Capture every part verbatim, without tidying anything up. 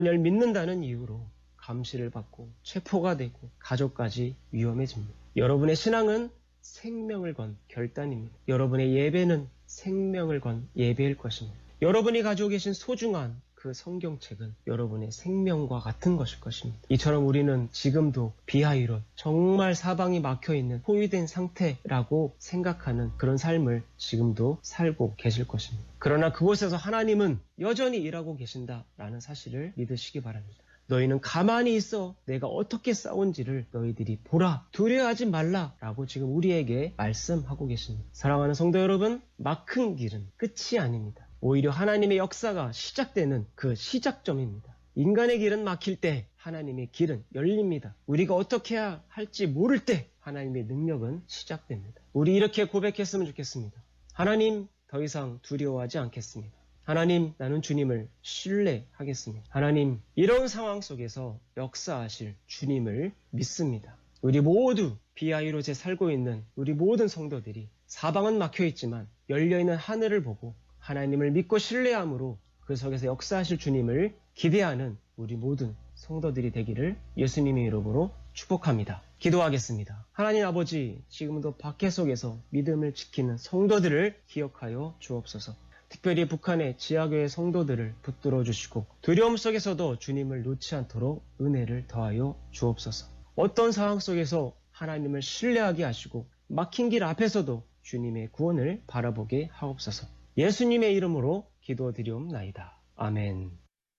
자녀를 믿는다는 이유로 감시를 받고 체포가 되고 가족까지 위험해집니다. 여러분의 신앙은 생명을 건 결단입니다. 여러분의 예배는 생명을 건 예배일 것입니다. 여러분이 가지고 계신 소중한 그 성경책은 여러분의 생명과 같은 것일 것입니다. 이처럼 우리는 지금도 비하이론, 정말 사방이 막혀있는 포위된 상태라고 생각하는 그런 삶을 지금도 살고 계실 것입니다. 그러나 그곳에서 하나님은 여전히 일하고 계신다라는 사실을 믿으시기 바랍니다. 너희는 가만히 있어 내가 어떻게 싸운지를 너희들이 보라. 두려워하지 말라 라고 지금 우리에게 말씀하고 계십니다. 사랑하는 성도 여러분, 막힌 길은 끝이 아닙니다. 오히려 하나님의 역사가 시작되는 그 시작점입니다. 인간의 길은 막힐 때 하나님의 길은 열립니다. 우리가 어떻게 해야 할지 모를 때 하나님의 능력은 시작됩니다. 우리 이렇게 고백했으면 좋겠습니다. 하나님, 더 이상 두려워하지 않겠습니다. 하나님, 나는 주님을 신뢰하겠습니다. 하나님, 이런 상황 속에서 역사하실 주님을 믿습니다. 우리 모두 비하이로제 살고 있는 우리 모든 성도들이 사방은 막혀있지만 열려있는 하늘을 보고 하나님을 믿고 신뢰함으로 그 속에서 역사하실 주님을 기대하는 우리 모든 성도들이 되기를 예수님의 이름으로 축복합니다. 기도하겠습니다. 하나님 아버지, 지금도 박해 속에서 믿음을 지키는 성도들을 기억하여 주옵소서. 특별히 북한의 지하교회 성도들을 붙들어 주시고 두려움 속에서도 주님을 놓지 않도록 은혜를 더하여 주옵소서. 어떤 상황 속에서 하나님을 신뢰하게 하시고 막힌 길 앞에서도 주님의 구원을 바라보게 하옵소서. 예수님의 이름으로 기도드리옵나이다. 아멘.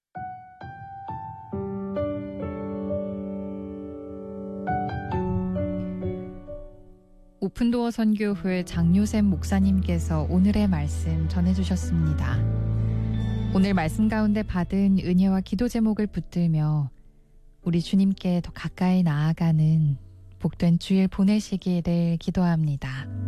오픈도어 선교회 장요셉 목사님께서 오늘의 말씀 전해주셨습니다. 오늘 말씀 가운데 받은 은혜와 기도 제목을 붙들며 우리 주님께 더 가까이 나아가는 복된 주일 보내시기를 기도합니다.